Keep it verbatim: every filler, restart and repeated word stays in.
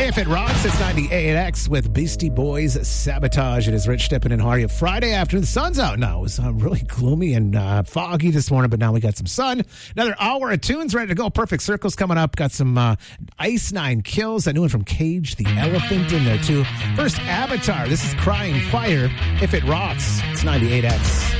If It Rocks, it's ninety-eight X with Beastie Boys Sabotage. It is Rich Steppen and Hardy. Friday afternoon. The sun's out now. It was uh, really gloomy and uh, foggy this morning, but now we got some sun. Another hour of tunes ready to go. Perfect Circles coming up. Got some uh, Ice Nine Kills. That new one from Cage the Elephant in there, too. First, Avatar. This is Crying Fire. If It Rocks, it's ninety-eight X.